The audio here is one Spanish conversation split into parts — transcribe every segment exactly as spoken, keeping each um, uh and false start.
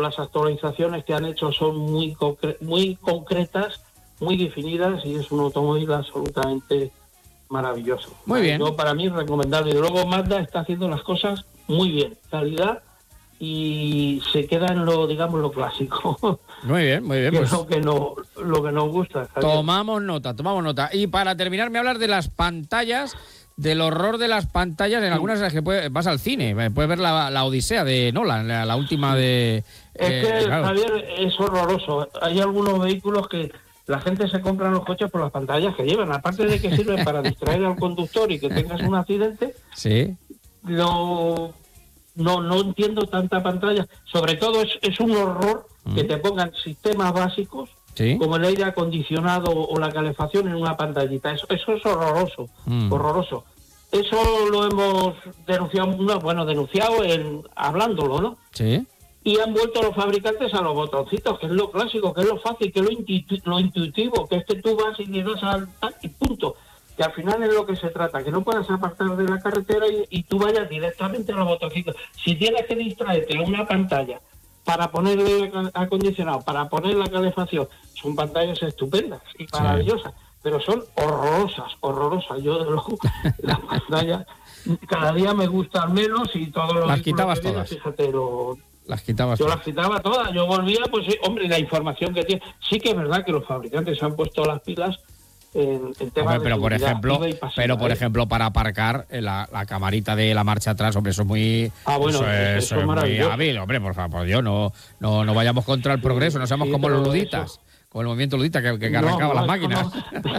las actualizaciones que han hecho son muy concre- muy concretas, muy definidas, y es un automóvil absolutamente maravilloso. Muy bien. Yo, para mí, recomendable. Y luego Mazda está haciendo las cosas muy bien, calidad, y se queda en lo, digamos, lo clásico. Muy bien, muy bien. Que Pues es lo que, no, lo que nos gusta. Javier. Tomamos nota, tomamos nota. Y para terminar, me hablas de las pantallas, del horror de las pantallas. En algunas de las que puedes, vas al cine, puedes ver la, la Odisea de Nolan, la, la última de... Es eh, que, claro. Javier, es horroroso. Hay algunos vehículos que la gente se compra los coches por las pantallas que llevan. Aparte de que sirven para distraer al conductor y que tengas un accidente, Sí. no, no, no entiendo tanta pantalla. Sobre todo es, es un horror mm. que te pongan sistemas básicos, ¿sí?, como el aire acondicionado o la calefacción en una pantallita. Eso, eso es horroroso, mm. horroroso. Eso lo hemos denunciado, no, bueno, denunciado en, hablándolo, ¿no? Sí. Y han vuelto los fabricantes a los botoncitos, que es lo clásico, que es lo fácil, que es lo, intu- lo intuitivo, que es que tú vas y le das al y punto. Que al final es lo que se trata, que no puedas apartar de la carretera y, y tú vayas directamente a los botoncitos. Si tienes que distraerte a una pantalla para ponerle acondicionado, para poner la calefacción, son pantallas estupendas y maravillosas, sí, pero son horrorosas, horrorosas. Yo, de luego, las pantallas cada día me gustan menos y todo lo las quitabas que viene, todas. Fíjate, lo, las quitabas yo todas. las quitaba todas. Yo volvía, pues sí, hombre, la información que tiene. Sí que es verdad que los fabricantes han puesto las pilas en, en temas hombre, pero de por ejemplo, pasiva, pero por ¿eh? ejemplo para aparcar la, la camarita de la marcha atrás, hombre, eso es muy, ah, bueno, eso es, eso eso es es muy maravilloso. hábil, hombre, por favor, Dios, no, no, no vayamos contra el progreso, no seamos sí, como los luditas, eso... como el movimiento ludita que, que no, arrancaba no, las máquinas.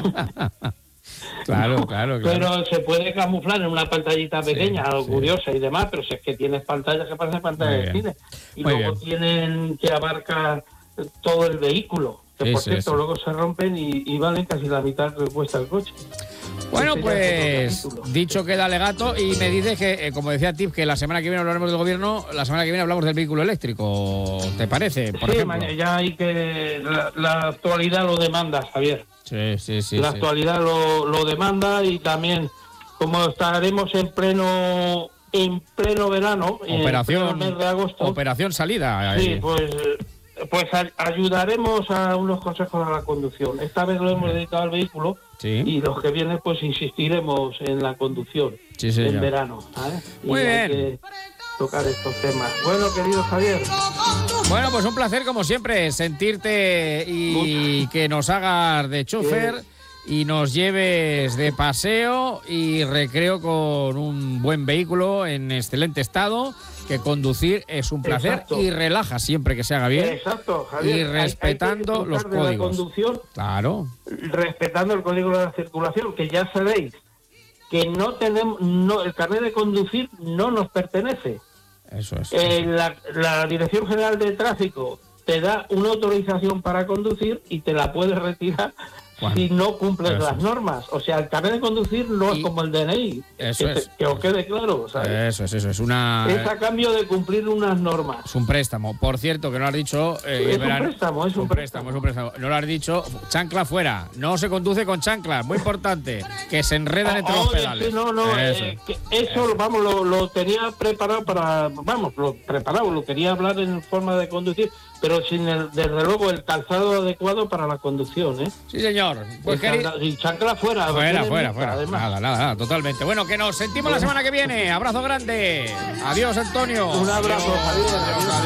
No. Claro, no, claro, claro. Pero se puede camuflar en una pantallita pequeña, sí, algo sí. curiosa y demás, pero si es que tienes pantallas que parecen pantallas de cine. Y muy luego bien. Tienen que abarcar todo el vehículo, que sí, por sí, cierto sí. luego se rompen y, y valen casi la mitad que cuesta el coche. Bueno, pues dicho queda alegato, y me dices que, eh, como decía Tip, que la semana que viene hablaremos del gobierno, la semana que viene hablamos del vehículo eléctrico, ¿te parece? Por sí, ejemplo? ya hay que... La, la actualidad lo demanda, Javier. Sí, sí, sí. La sí. actualidad lo, lo demanda, y también, como estaremos en pleno en pleno verano, operación, en el mes de agosto, operación salida. Sí, ahí. pues... Pues ayudaremos a unos consejos a la conducción. Esta vez lo hemos dedicado al vehículo, sí, y los que vienen pues insistiremos en la conducción, sí, en verano, ¿sabes? Muy y bien. Hay que tocar estos temas. Bueno, querido Javier. Bueno, pues un placer como siempre sentirte y Mucho. que nos hagas de chofer eh. y nos lleves de paseo y recreo con un buen vehículo en excelente estado. Que conducir es un placer. Exacto. Y relaja siempre que se haga bien. Exacto, Javier. Y respetando hay, hay los códigos. De la conducción, claro. Respetando el código de la circulación, que ya sabéis que no tenemos, no, el carnet de conducir no nos pertenece. Eso es. Eh, la, la Dirección General de Tráfico te da una autorización para conducir y te la puedes retirar bueno, si no cumples las es. normas. O sea, el carnet de conducir no y es como el D N I. Eso que, es. Que os quede claro, ¿sabes? Eso es, eso es. Una... Es a cambio de cumplir unas normas. Es un préstamo. Por cierto, que no lo has dicho... Eh, es, verán, un préstamo, es un, un préstamo, préstamo. Es un préstamo. No lo has dicho, chancla fuera. No se conduce con chanclas, muy importante. Que se enredan oh, entre oh, los pedales. Sí, no, no, eso, eh, que eso, eso. vamos, lo, lo tenía preparado para... Vamos, lo preparado, lo quería hablar en forma de conducir, pero sin, el, desde luego, el calzado adecuado para la conducción, ¿eh? Sí, señor. Pues queri... Y chancla fuera. Fuera, fuera, fuera. Nada, nada, nada, totalmente. Bueno, que nos sentimos bueno. la semana que viene. Abrazo grande. Adiós, Antonio. Un abrazo, adiós, Javier. adiós, adiós.